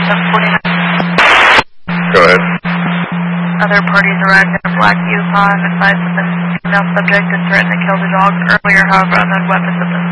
Go ahead. Other parties arrived in a black Yukon, advised that the female subject had threatened to kill the dog earlier, however, unknown weapons have been